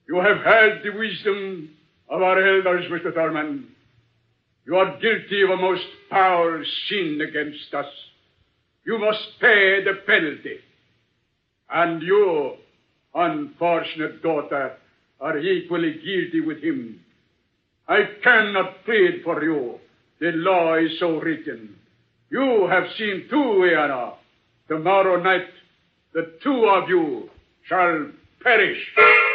You have had the wisdom of our elders, Mr. Thurman. You are guilty of a most foul sin against us. You must pay the penalty. And you, unfortunate daughter, are equally guilty with him. I cannot plead for you. The law is so written. You have seen two, Iana. Tomorrow night, the two of you shall perish.